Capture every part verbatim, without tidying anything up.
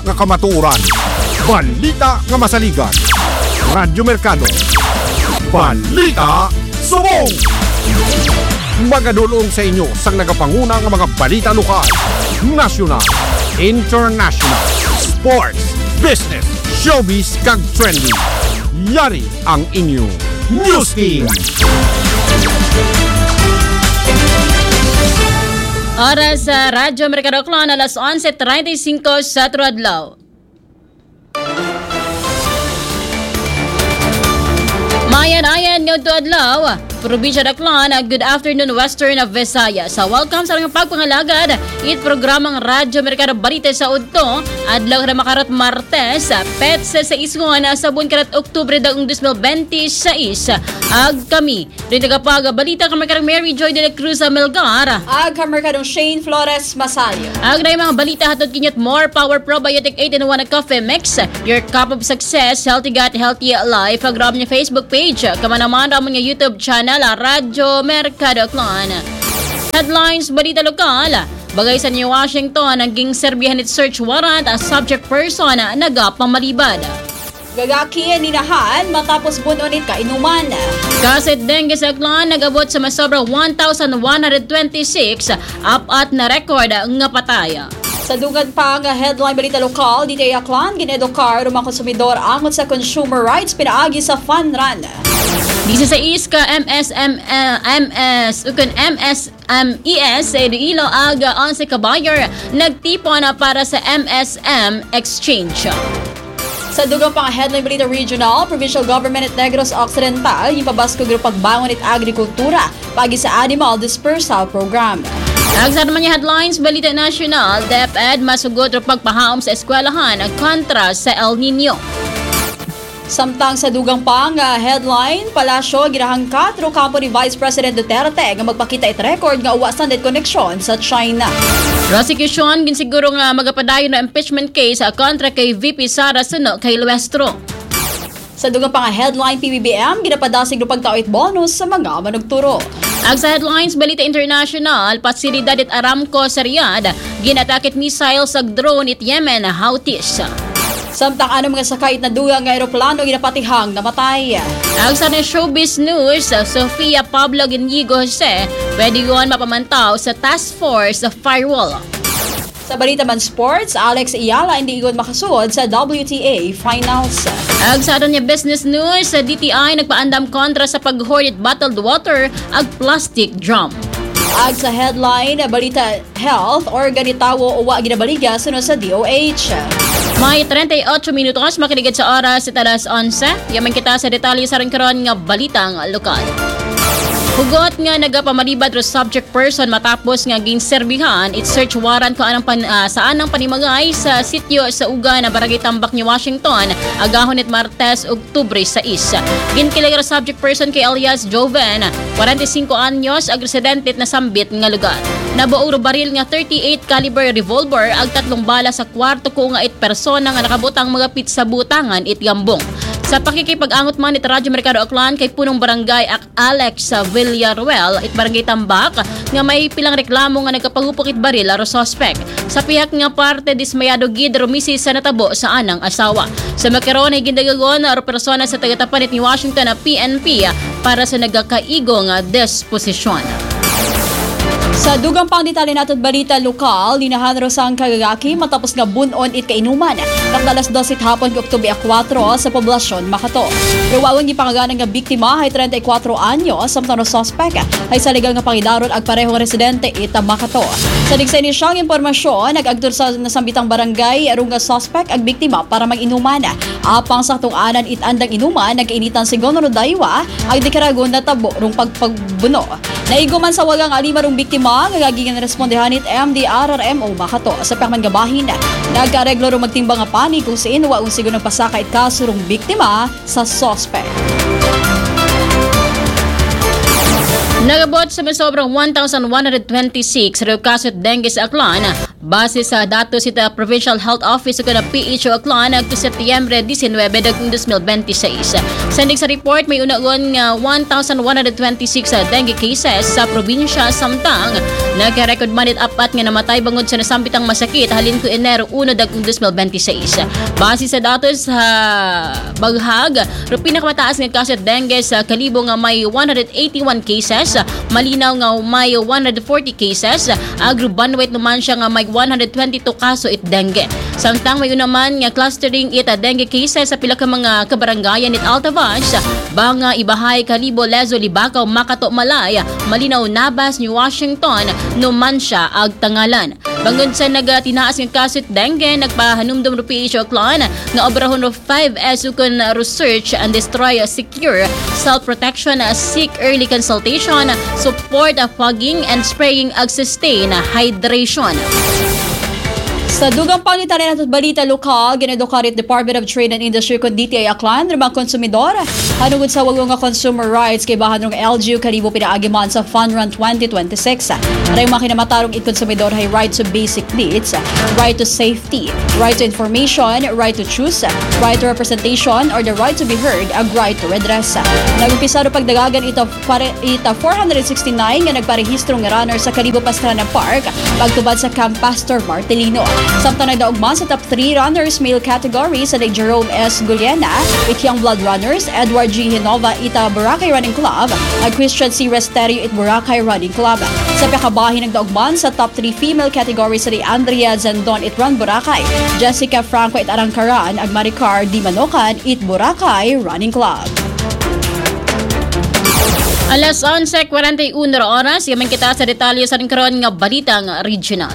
nga kamatuoran. Balita nga masaligan. Radyo Mercado. Balita Subong! Magadulong sa inyo sang nagapanguna nga mga balita lokal, national, international, sports, business, showbiz kag trending. Yari ang inyong News Team. Oras sa Radyo Mercado Clan, alas onse treinta y cinco sa Tuadlaw. Mayan-ayan ng Tuadlaw, Probinsya Daklan, good afternoon Western Visayas. Sa welcome sa mga pagpangalagad, it programang Radyo Mercado Balita sa Udto, adlaw na makarat Martes, pets sa isgon sa buwan karat Oktubre daong twenty twenty-six. Ag kami, rin nagapag balita kang Mercadong Mary Joy de la Cruz Melgar. Ag kang Mercadong Shane Flores Masalio. Ag na yung mga balita hatod kinyat more power probiotic eight in one coffee mix. Your cup of success, healthy gut, healthy life. Agrab niya Facebook page, kamanaman ramon nga YouTube channel, Radyo Mercado Clan. Headlines, balita lokal. Bagay sa New Washington, naging serbihan it search warrant as subject person na nagapamalibad. Gagaki ninahan matapos bunonit ka inuman. Kasit dengue sa Aklan, nagabot sa masobra one thousand one hundred twenty-six, up-at na record nga pataya. Sa dugad pa nga headline balita lokal, dito ay Aklan, ginedokar ng mga konsumidor angot sa consumer rights pinaagi sa fun run. sixteen ka M S M uh, M S ukon M S M E S sa Iloilo aga onse ka buyer nagtipon na para sa M S M exchange. Sa dugang pang headline balita regional, provincial government at Negros Occidental, yung pabasko grupo pagbangon at agrikultura pagi sa animal dispersal program. Agsa naman yung headlines, balita national, DepEd masugod o pagpahaom sa eskwelahan ang kontra sa El Nino. Samtang sa dugang pang uh, headline, palasyo ginahangkat ro kampo ni Vice President Duterte nga magpakita it record nga uwasan det koneksyon sa China. Prosecution ginsiguro nga magapadayon na impeachment case sa kontra kay V P Sara Suno kay Luestro. Sa dugang pang headline, P B B M ginapadasig ro pagtawit bonus sa mga manugturo. Ag sa headlines, balita international, pasilidad it Aramco sa Riyadh, ginatakit missiles sa drone it Yemen Houthis. Samtang ano mga sakay na dugang nga aeroplano ginapatihang namatay. Ang sa na showbiz news, Sofia Pablo Ginigo Jose, pwede yun mapamantaw sa task force sa firewall. Sa balita man sports, Alex Iyala hindi igon makasuod sa W T A finals. Ang sa niya business news, sa D T I nagpaandam kontra sa pag-hoard it bottled water ag plastic drum. Ag sa headline, balita health or ganitawo uwa ginabaliga sunod sa D O H. May thirty-eight minutos makiligid sa oras sa alas onse. Yaman kita sa detalye sa rin karon nga balitang lokal. Hugot nga nagapamalibad ro subject person matapos nga ginserbihan it search warrant ko anang pan, uh, saan ang panimagay sa sitio sa Uga na Barangay Tambak ni Washington agahon it Martes Oktubre sais. Ginkilig ro subject person kay alias Joven, forty-five anyos, ag residente na sambit nga lugar. Nabuo ro baril nga thirty-eight caliber revolver ag tatlong bala sa kwarto ko nga it persona nga nakabutang mga pit sa butangan it gambong. Sa pakikipag-angot man it Radyo Mercado Aklan kay punong barangay ak Alex sa Villaruel it Barangay Tambak nga may pilang reklamo nga nagkapagupok it baril aro suspect. Sa pihak nga parte dismayado gid rumisi sa natabo sa anang asawa. Sa makaron ay gindagagon aro persona sa tagatapan it ni Washington na P N P para sa nagakaigo nga disposisyon. Sa dugang pang detalye natin balita lokal, linahan ro sang kagagaki matapos nga bunon it kainuman. Takdalas dos it hapon kay Oktubre four sa poblasyon Makato. Ruwawan gipangaganan nga biktima ay thirty-four anyos, samtang ro suspect ay sa legal nga pangidaron ag parehong residente it Makato. Sa digsa ni siyang impormasyon, nag-agtur sa nasambitang barangay aron nga suspect ag biktima para mag-inuman. Apang sa tung-anan it andang inuman, nag-initan si Gonoro Daywa ay dekaragon na tabo rong pagpagbuno. Naiguman sa wagang alima rong biktima nga gagiging respondehan it M D R R M O Makato sa pagman gabahin. Nagkareglo rong magtimbang nga pani kung siin wa un sigo ng pasaka it kaso rong biktima sa suspect. Nagabot sa may sobrang one thousand one hundred twenty-six rin kaso dengue sa Aklan. Base sa datos sa Provincial Health Office ko na P H O Aklan to Setyembre nineteen dagong twenty twenty-six. Sandig sa report may unagon nga one thousand one hundred twenty-six dengue cases sa probinsya samtang nagka-record manit apat nga namatay bangod sa nasampitang masakit halin ko Enero one dagong twenty twenty-six. Base sa datos sa baghag, ro pinakamataas nga kaso dengue sa kalibo nga may one hundred eighty-one cases, malinaw nga may one hundred forty cases, agro banwait naman siya nga may one hundred twenty-two kaso it dengue. Samtang may naman nga clustering it dengue cases sa pila ka mga kabarangayan it Altavas, Banga, Ibahay, Kalibo, Lezo, Libakaw, Makato, Malay, Malinaw, Nabas, New Washington, Numancia, ag Tangalan. Bangod sa nagatinaas ng kaso it dengue, nagpahanumdum ro P H O Aklan nga obrahon ro five S ukon research and destroy secure self-protection, seek early consultation, support fogging and spraying ag sustain hydration. Sa dugang pangitan at balita lokal, ginadukarit Department of Trade and Industry kon D T I Aklan, rin mga konsumidor. Hanungod sa wagong nga consumer rights kay bahan ng L G U kanibo pinaagiman sa Fun Run twenty twenty-six. Rin mga kinamatarong it-konsumidor hay right to basic needs, right to safety, right to information, right to choose, right to representation, or the right to be heard, ag right to redress. Nag-umpisa ro pagdagagan ito, pare, ita four hundred sixty-nine nga nagparehistro nga runner sa Kalibo Pastrana Park, pagtubad sa Camp Pastor Martelino. Samtang nagdaugman sa top three runners male category sa ni Jerome S. Guliana, it Young Blood Runners, Edward G. Hinova, ita Boracay Running Club, at Christian C. Resterio, it Boracay Running Club. Sa pakabahin nagdaugman sa top three female category sa ni Andrea Zandon, it Run Boracay, Jessica Franco, it Arangkaran, ag Maricar Di Manokan, it Boracay Running Club. Alas onse forty-one oras, yaman kita sa detalye sa rin nga balitang regional.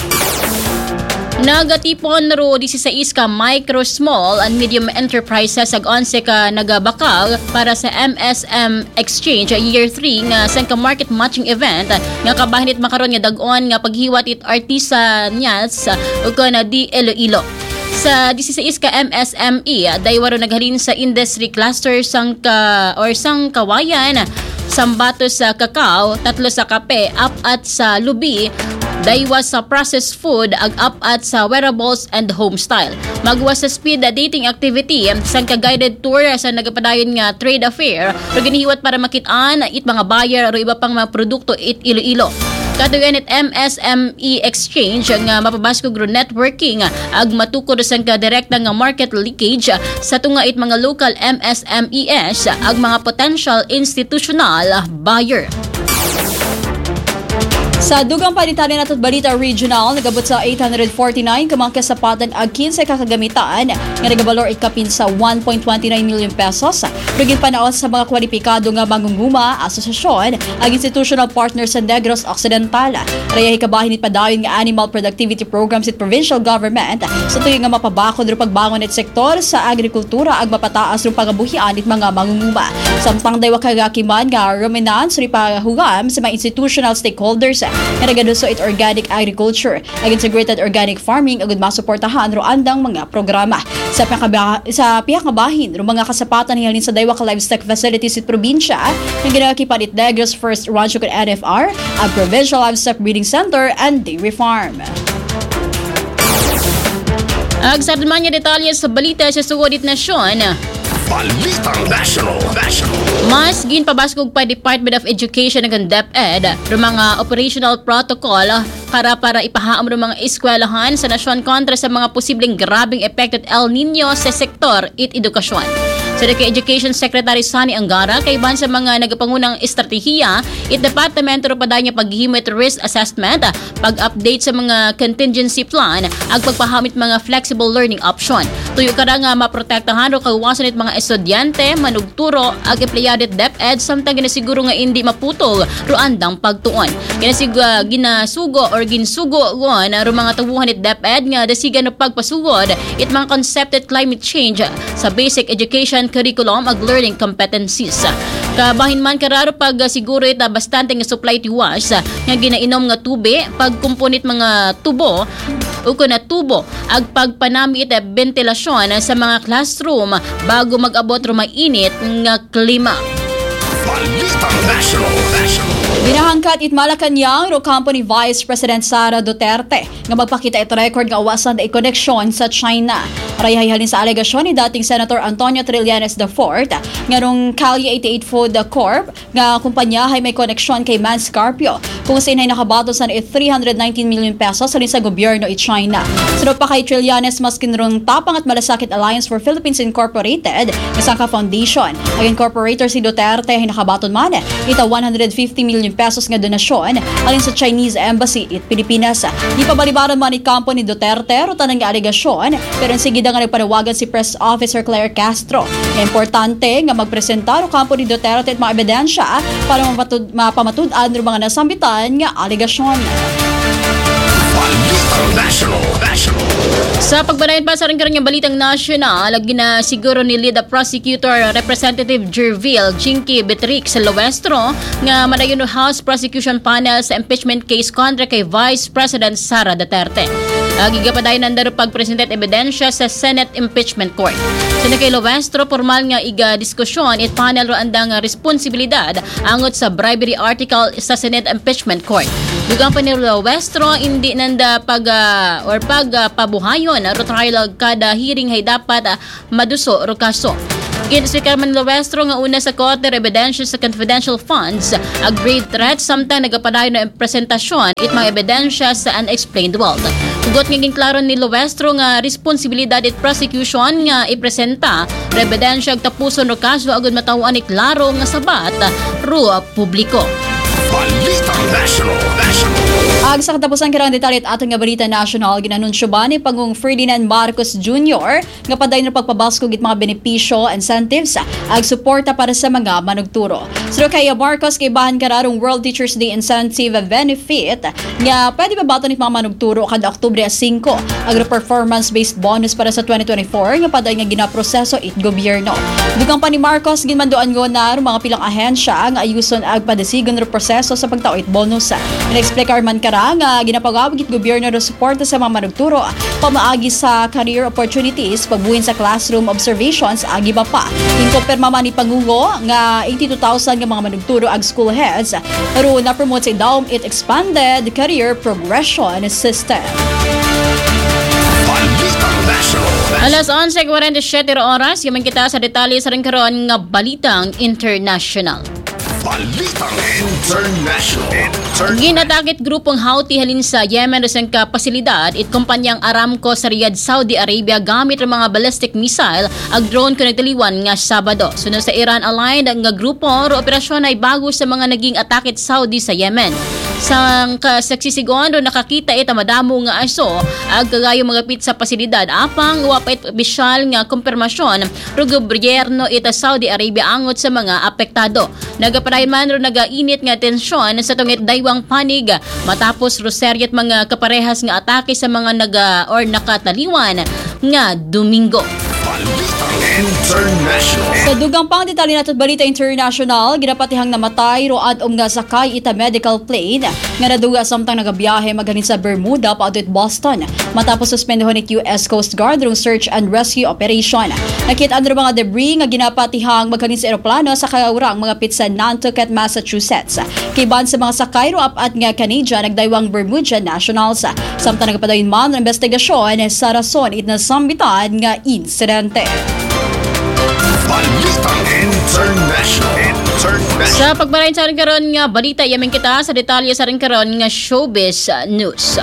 Nagatipon ro sixteen ka micro, small and medium enterprises ag onse ka nagabakal para sa M S M Exchange Year three nga sang ka market matching event nga kabahinit makaron nga dag-on nga paghiwat it artisanyas ug na di Iloilo. Sa sixteen ka M S M E, daywaro naghalin sa industry cluster sang ka or sang kawayan, sambato sa kakao, tatlo sa kape, apat sa lubi, daywa sa processed food, ag apat sa wearables and homestyle. Magwa sa speed dating activity, sang ka-guided tour sa nagapadayon nga trade affair, pero ginihiwat para makitaan it mga buyer o iba pang mga produkto it Iloilo. Katuyan it M S M E Exchange nga mapabasko gro networking ag matukod sang ka-direkta nga market leakage sa tunga it mga local M S M Es ag mga potential institutional buyer. Sa dugang panitanin natot balita regional, nagabot sa eight hundred forty-nine kamang kasapatan ag fifteen kakagamitan nga nagabalor ikapin sa one point two nine million pesos. Rugin panaon sa mga kwalipikado nga mangunguma, asosasyon ag institutional partners sa Negros Occidental. Rayahi kabahin it padayon nga animal productivity programs it provincial government sa tuyo nga mapabakod ro pagbangon it sektor sa agrikultura ag mapataas ro pagabuhian it mga mangunguma. Samtang daywa kagakiman nga ruminance ri pahugam sa mga institutional stakeholders nga nagaduso it organic agriculture ag integrated organic farming agud masuportahan ro andang mga programa sa piyakaba, sa piyakabahin ro mga kasapatan hihalin sa daywa ka livestock facilities it probinsya nga ginakipan it Negros First Rancho con N F R, a provincial livestock breeding center and dairy farm. Ag sa mga detalye sa balita sa sugod it nasyon. Balitang National. National. Mas ginpabaskog pa Department of Education ng DepEd ro mga operational protocol para para ipahaam ro mga eskwelahan sa nasyon kontra sa mga posibleng grabing epekto El Nino sa sektor it edukasyon. Sa kay Education Secretary Sunny Angara, kaiban sa mga nagapangunang estratehiya, it departamento ro paday nga paghihimot risk assessment, pag-update sa mga contingency plan, ag pagpahamit mga flexible learning option. Tuyo kada nga maprotektahan ro kawasan it mga estudyante, manugturo, ag empleyado it DepEd samtang ginasiguro nga hindi maputol ro andang pagtuon. Ginasiga ginasugo or ginsugo gon ro mga tubuhan it DepEd nga dasigan no pagpasugod it mga concepted climate change sa basic education curriculum ag learning competencies. Kabahin man kararo pag uh, siguro ita bastante nga supply tiwas uh, nga ginainom nga tube, pagkumpunit mga tubo o na tubo, ag pagpanami ita ventilasyon uh, sa mga classroom bago mag-abot ro mainit nga klima. Balita Balitang National. National. Ginahangkat it Malacanang ro company Vice President Sara Duterte nga magpakita it record nga awasan da koneksyon sa China. Marayhay halin sa alegasyon ni dating Senator Antonio Trillanes the fourth nga rong Calle eighty-eight Food Corp nga kumpanya ay may koneksyon kay Man Scarpio kung saan ay nakabato sa three hundred nineteen million pesos sa gobyerno i China. Sunod pa kay Trillanes maskin rong tapang at malasakit Alliance for Philippines Incorporated nga sangka foundation. Ang incorporator si Duterte ay nakabaton man ita one hundred fifty million pesos nga donasyon alin sa Chinese Embassy it Pilipinas. Di pa balibaran man it kampo ni Duterte ro tanang nga alegasyon pero sige da nga nagpanawagan si Press Officer Claire Castro. Nga importante nga magpresenta ro kampo ni Duterte at mga ebidensya para mapatud mapamatud-an ro mga nasambitan nga alegasyon. Balitang National. National. Sa pagbanayad pa sa rin karang Balitang National, gina siguro ni Lead Prosecutor Representative Jervil Jinky Betrick sa Loestro nga madayon no House Prosecution Panel sa impeachment case kontra kay Vice President Sara Duterte. Gigapadayon nandaro pagpresentat ebidensya sa Senate Impeachment Court. Sa kay Loestro, formal nga iga diskusyon it panel ro andang responsibilidad angot sa bribery article sa Senate Impeachment Court. Dugang pa ni Loestro, hindi nanda pag uh, or pag uh, pabuhayon ro trial kada hearing hay dapat uh, maduso ro kaso. Ginsikar man Loestro nga una sa kote ebidensya sa confidential funds, a grave threat samtang nagapadayon na presentasyon it mga ebidensya sa unexplained wealth. Hugot nga ginklaro ni Loestro nga responsibilidad it prosecution nga ipresenta ebidensya tapuson ro kaso agud matawaan ni klaro nga sabat ro publiko. Balitang National. National. Ag sa katapusan karang detalye at ating nga Balita National, ginanunsyo ba ni Pangulong Ferdinand Marcos Junior nga padayon na pagpabaskog it mga benepisyo, incentives, ag suporta para sa mga manugturo. So kay Marcos, kay bahan kararong World Teachers Day Incentive Benefit nga pwede ba bato ni mga manugturo kada Oktubre five ag performance-based bonus para sa twenty twenty-four nga padayon nga ginaproseso it gobyerno. Dugang pa ni Marcos, ginmandoan go na mga pilang ahensya nga ayuson ag padasigon ro proseso sa pagtao it bonus. In-explicar man kara nga ginapagawag it gobyerno ro suporta sa mga manugturo pamaagi sa career opportunities, pagbuhin sa classroom observations agi ba pa. Inkumpirma man ni Pangulo nga eighty-two thousand nga mga manugturo ag school heads ro na promote sa daom it expanded career progression system. Balitang National. Alas eleven forty-seven oras, yaman kita sa detalye sa rin karoon nga Balitang International. Balitang International. International. Ginatakit grupong Houthi halin sa Yemen sa kapasilidad it kumpanyang Aramco sa Riyadh, Saudi Arabia gamit ang mga ballistic missile ag drone kung nagtaliwan nga Sabado. Sunod sa Iran-aligned nga grupo ro operasyon ay bago sa mga naging atakit Saudi sa Yemen. Sang kasaksisigon ro nakakita ita madamo nga aso ag kagayo magapit sa pasilidad apang wapait opisyal nga kumpirmasyon ro gobyerno ita Saudi Arabia angot sa mga apektado. Nagapadayon man ro nagainit nga tensyon sa tungit daywang panig matapos ro seryet mga kaparehas nga atake sa mga naga or nakataliwan nga Domingo. Balitang International. Sa dugang pang detalye natin Balita International, ginapatihang namatay ro adom nga sakay ita medical plane nga naduga samtang nagabiyahe maganin sa Bermuda paadto Boston matapos suspendohon it U S Coast Guard rong search and rescue operation. Nakit-an ro mga debris nga ginapatihang maganin sa eroplano sa kaurang mga pit sa Nantucket, Massachusetts. Kiban sa mga sakay ro apat nga Canadian nagdaywang Bermudian nationals. Samtang nagapadayon man ang investigasyon sa rason it nasambitan nga insidente. Balitang International. International. Sa pagbarayin sa rin karoon nga balita, yamin kita sa detalye sa rin karoon nga showbiz news.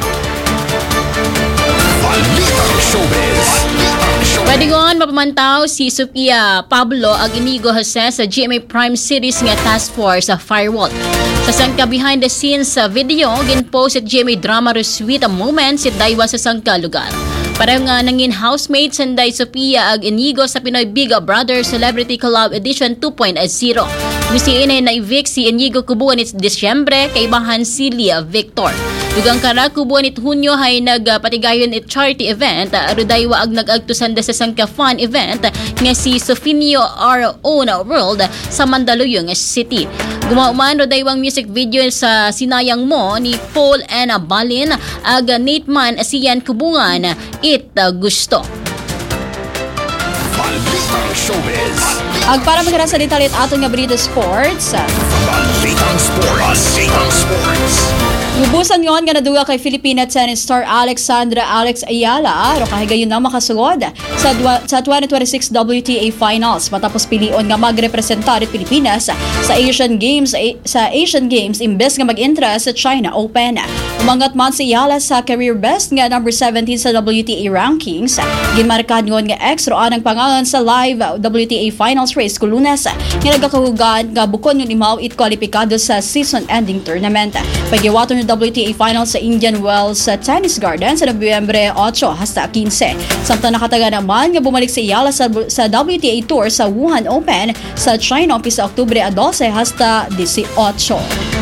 Balitang Showbiz. Balitang Showbiz. Pwede goon mapamantaw si Sofia Pablo ag Inigo Jose sa G M A Prime Series nga Task Force sa Firewall. Sa sangka behind the scenes sa video, ginpost at G M A drama ro sweet moments at daywa sa sangka lugar. Pareho nga nangin housemate Sanday Sofia ag Inigo sa Pinoy Big Brother Celebrity Collab Edition two point oh. Gusiin ay na-evict si Inigo kubuan it Disyembre kay bahan si Lia Victor. Dugang kara kubuan it Hunyo hay nagpatigayon it charity event arudaywa ag nag-agtusan sa sangka fun event nga si Sofinio R. Own World sa Mandaluyong City. Gumauman daywang music video sa Sinayang Mo ni Paul and Balin ag Nate Man Asian Kubungan it uh, gusto. Balitang Showbiz. Ag para magkaroon sa detalye at aton nga balita sports. Balitang Sports. Balitang Sports. Ubusan ngon nga naduga kay Filipina tennis star Alexandra Alex Ayala ro kahigayon na makasugod sa dwa, sa twenty twenty-six W T A Finals matapos pilion nga magrepresentar ang Pilipinas sa Asian Games a, sa Asian Games imbes nga mag-intra sa China Open. Umangat man si Ayala sa career best nga number seventeen sa W T A rankings. Ginmarkad ngon nga ex ro anang pangalan sa live W T A Finals race ko Lunes nga nagakahugan nga bukon yung imaw it kwalipikado sa season-ending tournament. Pagiwato ng W T A Finals sa Indian Wells sa Tennis Garden sa Nobyembre eight hasta fifteen. Samtang nakataga naman nga bumalik si Ayala sa, sa W T A Tour sa Wuhan Open sa China umpisa Oktubre twelve hasta eighteen.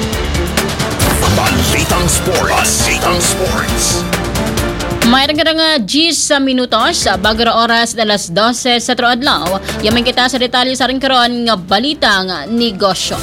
Balitang Sports. Balitang Sports. Mayroon ka nga G's sa minutos bago ra oras alas dose sa Troadlaw. Yaman kita sa detalye sa rin karon nga balitang negosyo.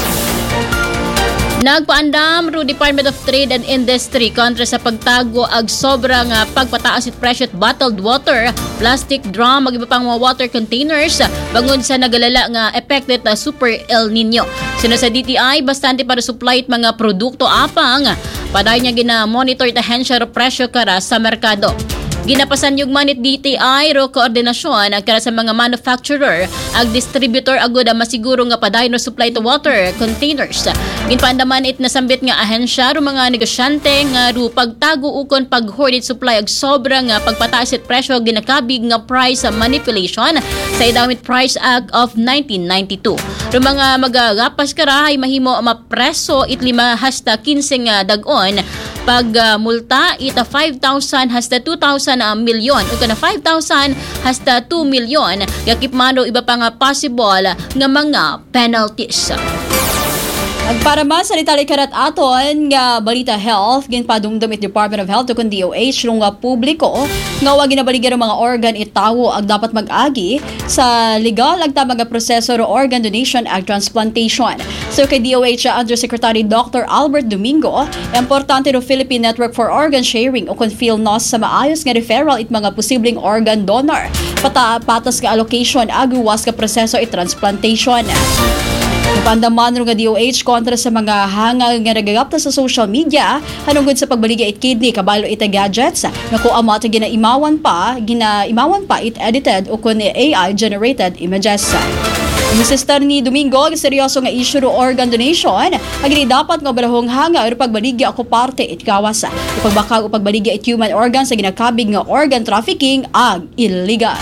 Nagpaandam ro Department of Trade and Industry kontra sa pagtago ag sobrang uh, pagpataas it presyo at bottled water, plastic drum, mag iba pang mga water containers bangod sa nagalala nga affected na Super El Nino. Sino sa D T I, bastante para supply it mga produkto apang paday niya gina-monitor ta hensya ro presyo kara sa merkado. Ginapasan yung manit D T I ro koordinasyon ang kara sa mga manufacturer ag distributor agud ang masiguro nga paday no supply to water containers. Ginpaandaman it nasambit nga ahensya ro mga negosyante nga ro pagtago ukon pag-hoarded supply ag sobra nga pagpataas it presyo ginakabig nga price manipulation sa Idawit Price Act of nineteen ninety-two. Ro mga magagapas kara ay mahimo mapreso it lima hasta fifteen nga dag-on pag uh, multa ita five thousand hasta two thousand uh, milyon o kana five thousand hasta two milyon yakip mano iba pa nga possible nga mga penalties. Ag para man sa detalye karat aton nga balita health ginpadumdum it Department of Health to kun D O H nga publiko nga wa ginabaligyan mga organ itawo ag dapat mag-agi sa legal ag tama nga proseso ro organ donation ag transplantation. So kay D O H Undersecretary Doctor Albert Domingo, importante ro Philippine Network for Organ Sharing o kun PhilNOS sa maayos nga referral it mga posibleng organ donor. Pata patas nga allocation ag uwas ka proseso it transplantation. Napandaman nga D O H kontra sa mga hangal nga nagagapta sa social media hanungod sa pagbaligya it kidney kabalo it gadgets nga kung amata ginaimawan pa ginaimawan pa it edited o kun A I generated images. Insistar ni Domingo seryoso nga issue ro organ donation agini dapat nga balahong hanga ro pagbaligya ako parte it kawas pagbakag o pagbaligya it human organ sa ginakabig nga organ trafficking ag illegal.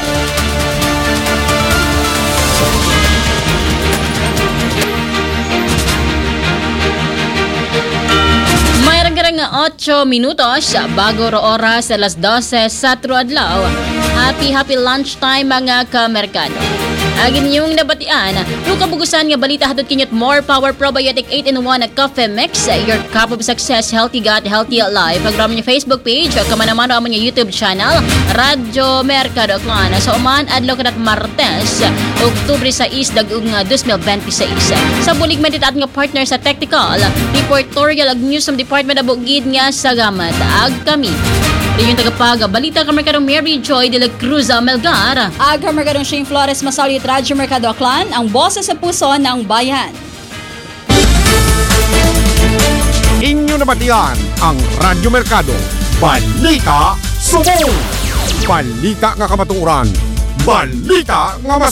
Nga eight minutos bago ro oras alas dose sa Troadlaw. Happy happy lunchtime mga kamerkado. Agin yung nabatian, ro kabugusan nga balita hatod kinyot more power probiotic eight in one at coffee mix, your cup of success, healthy gut, healthy life. Program niya Facebook page, kamanaman ro among YouTube channel, Radyo Mercado Clan. Sa uman adlaw kadat Martes, Oktubre six dagug nga twenty twenty-six. Sa bulig medit at nga partner sa technical, reportorial ag news from Department of Bugid nga sagamat ag kami. Yung tagapag balita ka Mercado Mary Joy de la Cruz Melgar. Ag Mercado Shane Flores Masalit Radyo Mercado Clan, ang boses sa puso ng bayan. Inyo nabatian ang Radyo Mercado. Balita Subong! Balita nga kamatuoran. Balita nga mas